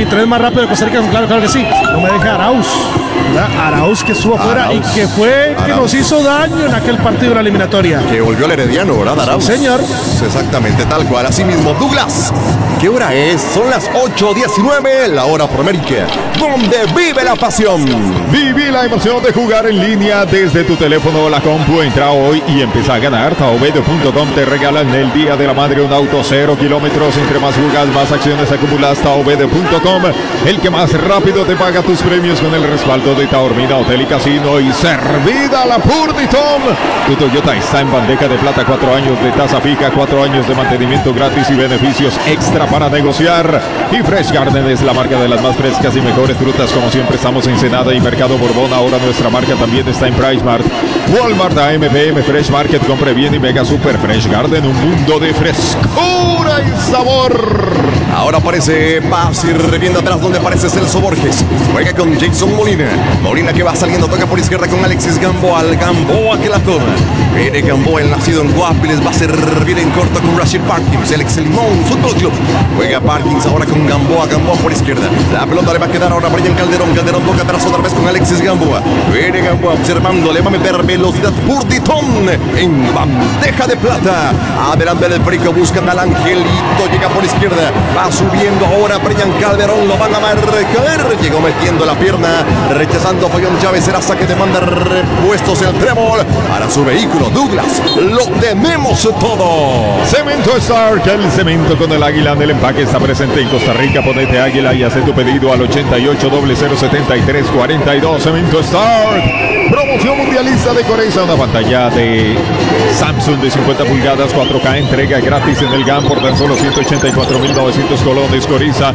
internet más rápido de Costa Rica, claro que sí. No me deja Arauz, ¿verdad? Arauz que estuvo afuera y que fue que nos hizo daño en aquel partido de la eliminatoria. Que volvió al Herediano, ¿verdad, Arauz? Sí, señor. Exactamente, tal cual. Así mismo, Douglas. ¿Qué hora es? Son las 8:19, la hora por América, donde vive la pasión. Viví la emoción de jugar en línea desde tu teléfono o la compu. Entra hoy y empieza a ganar. Taobed.com te regalan el Día de la Madre un auto 0 kilómetros. Entre más jugas, más acciones acumulas. Taobed.com, el que más rápido te paga tus premios con el respaldo de Taormina Hotel y Casino. Y servida la Purditom. Tu Toyota está en bandeja de plata, 4 años de tasa fija, 4 años de mantenimiento gratis y beneficios extra para negociar. Y Fresh Garden es la marca de las más frescas y mejores frutas. Como siempre, estamos en Ensenada y Mercado Borbón. Ahora nuestra marca también está en PriceMart, Walmart, AMPM, Fresh Market. Compre bien y Mega Super Fresh Garden, un mundo de frescura y sabor. Ahora aparece Paz y reviendo atrás donde aparece Celso Borges. Juega con Jason Molina. Molina que va saliendo, toca por izquierda con Alexis Gamboa. Gamboa que la toma. Viene Gamboa, el nacido en Guapiles, va a servir en corto con Rashid Parkins. El ex Limón Fútbol Club. Juega Parkins ahora con Gamboa. Gamboa por izquierda. La pelota le va a quedar ahora a Brian Calderón. Calderón toca atrás otra vez con Alexis Gamboa. Viene Gamboa observando, le va a meter velocidad Purditom en bandeja de plata. Adelante del frico, buscan al Angelito. Llega por izquierda. Va subiendo ahora Brian Calderón, lo van a marcar. Llegó metiendo la pierna, rechazando Fayón Chávez. Será saque de manda, repuestos el trébol para su vehículo. Douglas, lo tenemos todo. Cemento Star, que el cemento con el águila en el empaque está presente en Costa Rica. Ponete águila y hace tu pedido al 88007342. Cemento Star. Promoción mundialista de Coreza, una pantalla de Samsung de 50 pulgadas, 4K, entrega gratis en el GAN por tan solo 184.900 colones. Coriza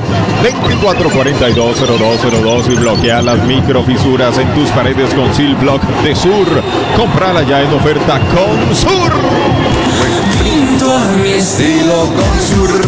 24420202 y bloquea las microfisuras en tus paredes con Seal Block de Sur. Comprala ya en oferta con Sur. Pinto a mi estilo con Sur.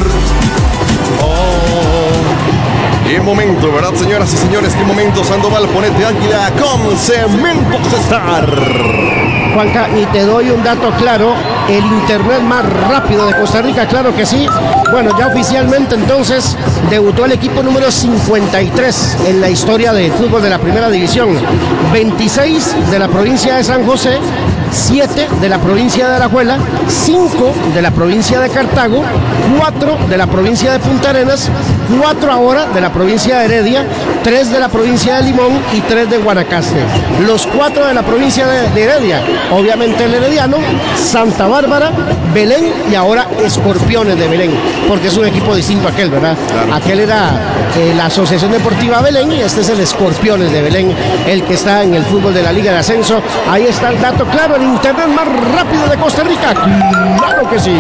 Qué momento, ¿verdad, señoras y señores? Qué momento, Sandoval. Ponete águila con Cementos Star. Juanca, y te doy un dato claro, el internet más rápido de Costa Rica, claro que sí. Bueno, ya oficialmente entonces debutó el equipo número 53 en la historia del fútbol de la primera división. 26 de la provincia de San José, 7 de la provincia de Alajuela, 5 de la provincia de Cartago, 4 de la provincia de Punta Arenas, 4 ahora de la provincia de Heredia, 3 de la provincia de Limón y 3 de Guanacaste. Los 4 de la provincia de Heredia, obviamente el herediano, Santa Bárbara, Belén y ahora Escorpiones de Belén, porque es un equipo distinto a aquel, ¿verdad? Claro. Aquel era la Asociación Deportiva Belén y este es el Escorpiones de Belén, el que está en el fútbol de la Liga de Ascenso. Ahí está el dato claro, el internet más rápido de Costa Rica. Claro que sí.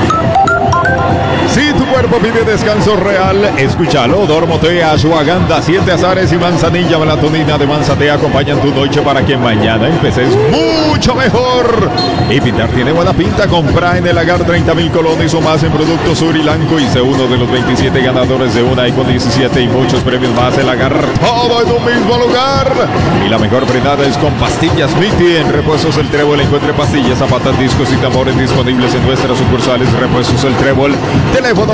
Si tu cuerpo pide descanso real, escúchalo. Dormotea, Ashwagandha, 7 azares y manzanilla melatonina de Manzate acompañan tu noche para que mañana empeces mucho mejor. Y pintar tiene buena pinta. Compra en el Lagar 30.000 colones o más en Productos Surilanco y sé uno de los 27 ganadores de un iPhone 17 y muchos premios más. El Lagar, todo en un mismo lugar. Y la mejor frenada es con Pastillas Miti. En Repuestos El Trébol encuentre pastillas, zapatas, discos y tambores disponibles en nuestras sucursales Repuestos El Trébol. Teléfono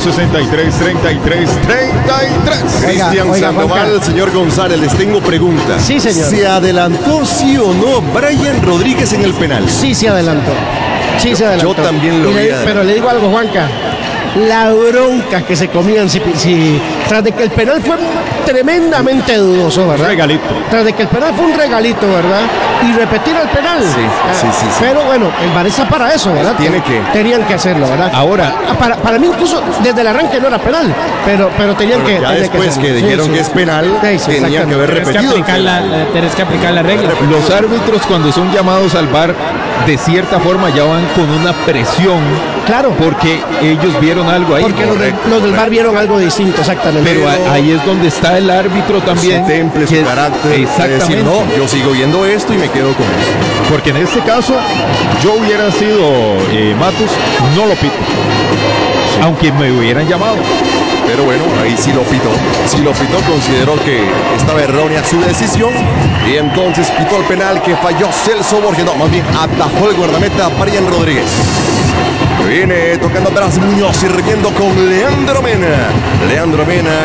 2263-3333. Cristian Sandoval, señor González, les tengo preguntas. Sí, señor. ¿Se adelantó sí o no Brian Rodríguez en el penal? Sí, se adelantó. Sí, se adelantó. Yo también lo vi. Pero le digo algo, Juanca. La bronca que se comían tras de que el penal fue tremendamente dudoso, ¿verdad? Regalito. Tras de que el penal fue un regalito, ¿verdad? Y repetir el penal. Sí. Pero bueno, el VAR está para eso, ¿verdad? Tenían que hacerlo, ¿verdad? Ahora, para mí incluso desde el arranque no era penal, pero tenían que ya después que dijeron que es penal, tenían que haber repetido. Tienes que aplicar la regla. los árbitros cuando son llamados al VAR, de cierta forma ya van con una presión. Claro. Porque ellos vieron algo ahí. Porque los del VAR vieron algo distinto, exactamente. Pero ahí es donde está el árbitro también. Su temple, su carácter. Exactamente. Decir, no, yo sigo viendo esto y me quedo con esto. Porque en este caso, yo hubiera sido Matus, no lo pito. Sí. Aunque me hubieran llamado. Pero bueno, ahí sí lo pitó. Consideró que estaba errónea su decisión. Y entonces pitó el penal que falló Celso Borges. No, más bien atajó el guardameta Brian Rodríguez. Viene tocando atrás Muñoz, sirviendo con Leandro Mena. Leandro Mena,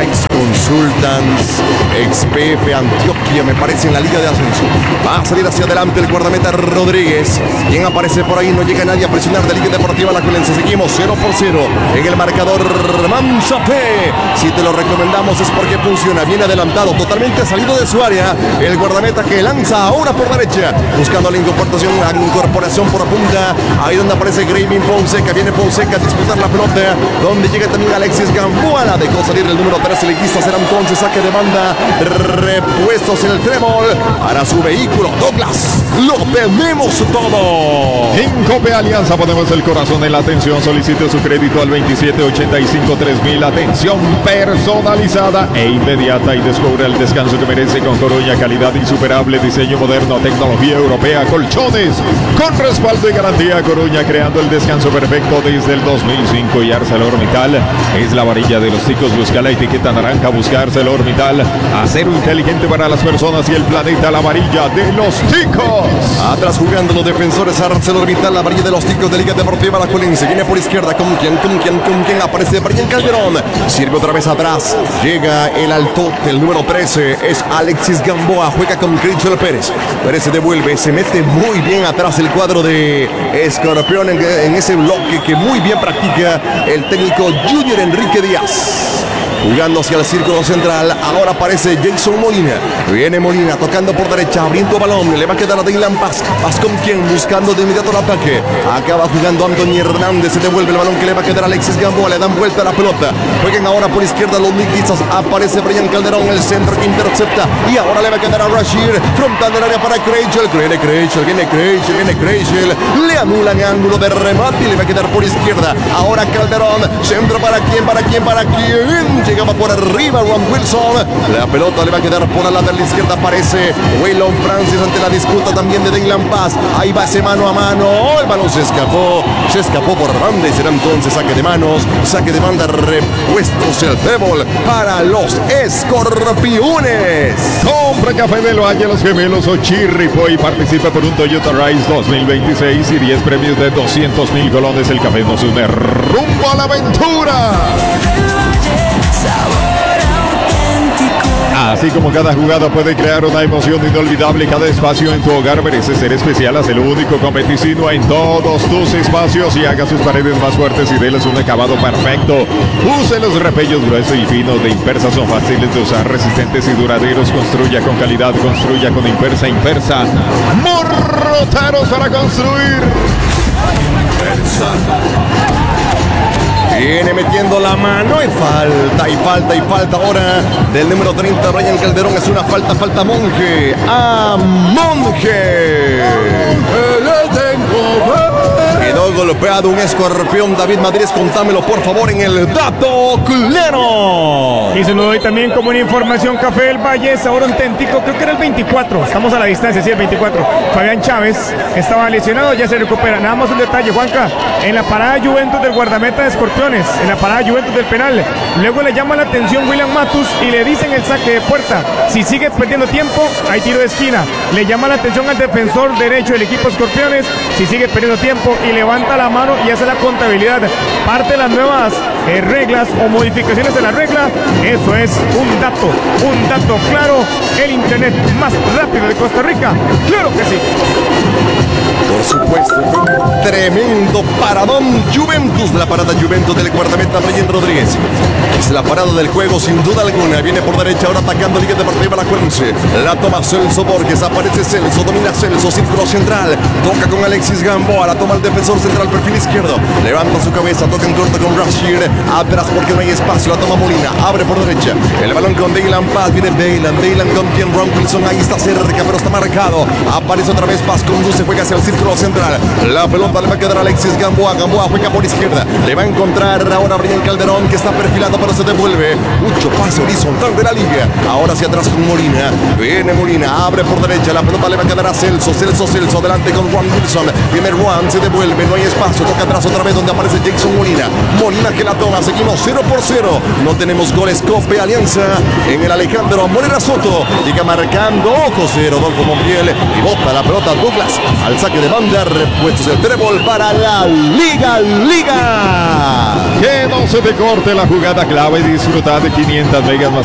Sultans, XPF Antioquia, me parece, en la Liga de Ascenso. Va a salir hacia adelante el guardameta Rodríguez. ¿Quién aparece por ahí? No llega nadie a presionar de Liga Deportiva Alajuelense. Seguimos 0-0 en el marcador. Manzapé, si te lo recomendamos es porque funciona. Viene adelantado, totalmente salido de su área. El guardameta que lanza ahora por derecha, buscando la incorporación por punta. Ahí donde aparece Graving Fonseca. Viene Fonseca a disputar la pelota. Donde llega también Alexis Gamboa. La dejó salir el número 13. Liguista será entonces saque de banda. Repuestos en el trébol para su vehículo. Douglas, lo tenemos todo. En Cope Alianza ponemos el corazón en la atención. Solicite su crédito al 2785-3000. Atención personalizada e inmediata y descubre el descanso que merece con Coruña. Calidad insuperable, diseño moderno, tecnología europea, colchones con respaldo y garantía. Coruña, creando el descanso perfecto desde el 2005. Y ArcelorMittal es la varilla de los ticos. Busca la etiqueta naranja, busca ArcelorMittal. Acero inteligente para las personas y el planeta. La varilla de los ticos. Atrás jugando los defensores. ArcelorMittal, la varilla de los ticos de Liga Deportiva Alajuelense. Viene por izquierda. ¿Con quién aparece? Brian Calderón. Sirve otra vez atrás. Llega el altote, el número 13. Es Alexis Gamboa. Juega con Cristian Pérez. Pérez se devuelve. Se mete muy bien atrás el cuadro de Escorpión en ese bloque que muy bien practica el técnico Junior Enrique Díaz. Jugando hacia el círculo central. Ahora aparece Jason Molina. Viene Molina tocando por derecha. Abriendo balón. Le va a quedar a Dylan Paz. Paz con quien. Buscando de inmediato el ataque. Acaba jugando Anthony Hernández. Se devuelve el balón que le va a quedar a Alexis Gamboa. Le dan vuelta a la pelota. Juegan ahora por izquierda los liquistas. Aparece Brian Calderón. El centro que intercepta. Y ahora le va a quedar a Rashid. Frontal del área para Krejcel. Viene Krejcel. Le anulan ángulo de remate. Y le va a quedar por izquierda. Ahora Calderón. Centro para quién. Llegaba por arriba Ron Wilson. La pelota le va a quedar por la lateral izquierda. Aparece Waylon Francis ante la disputa también de Dylan Paz. Ahí va ese mano a mano. El balón se escapó por banda y será entonces saque de manos. Saque de banda, repuestos el trébol para los Escorpiones. Compra café del Valle, Los Gemelos o Chirripó y participa por un Toyota Rise 2026 y 10 premios de 200,000 colones. El café nos une rumbo a la aventura. Así como cada jugada puede crear una emoción inolvidable, cada espacio en tu hogar merece ser especial. Haz el único con Beticino en todos tus espacios y haga sus paredes más fuertes y déles un acabado perfecto. Use los repellos gruesos y finos de Impersa, son fáciles de usar, resistentes y duraderos. Construya con calidad, construya con Impersa. Morroteros para construir. Viene metiendo la mano y falta ahora del número 30, Brian Calderón. Es una falta Monge. ¡A Monge! Quedó golpeado un Escorpión. David Madrid, contámelo por favor en el dato claro. Y se lo doy también como una información. Café del Valle es ahora auténtico, creo que era el 24. Estamos a la distancia, sí, el 24. Fabián Chávez estaba lesionado, ya se recupera. Nada más un detalle, Juanca. En la parada Juventus del guardameta de Escorpiones, en la parada Juventus del penal, luego le llama la atención William Matus y le dicen el saque de puerta. Si sigue perdiendo tiempo, hay tiro de esquina. Le llama la atención al defensor derecho del equipo Escorpiones. Si sigue perdiendo tiempo y levanta la mano y hace la contabilidad. Parte de las nuevas reglas o modificaciones de la regla. Eso es un dato claro. El internet más rápido de Costa Rica. Claro que sí. Por supuesto, fue un tremendo paradón. Juventus, la parada Juventus del guardameta Brian Rodríguez. Es la parada del juego sin duda alguna. Viene por derecha ahora atacando Liga Deportiva Alajuelense. La toma Celso Borges, aparece Celso, domina Celso, círculo central. Toca con Alexis Gamboa, la toma el defensor central, perfil izquierdo. Levanta su cabeza, toca en corto con Rashid. Atrás porque no hay espacio, la toma Molina, abre por derecha. El balón con Dylan Paz, viene Dylan con quien Ron Wilson, ahí está cerca, pero está marcado. Aparece otra vez Paz, conduce, juega hacia el círculo central. La pelota le va a quedar a Alexis Gamboa. Gamboa juega por izquierda. Le va a encontrar ahora Brian Calderón, que está perfilado, pero se devuelve. Mucho pase horizontal de la liga. Ahora hacia atrás con Molina. Viene Molina, abre por derecha. La pelota le va a quedar a Celso. Celso adelante con Juan Wilson. Viene Juan, se devuelve. No hay espacio. Toca atrás otra vez donde aparece Jason Molina. Molina que la toma. Seguimos 0-0. No tenemos goles. Cope Alianza en el Alejandro Morera Soto. Llega marcando José Rodolfo Montiel y bota la pelota Douglas al saque de banda. Repuestos del trébol para la Liga. Que no se te corte la jugada clave y disfruta de 500 megas más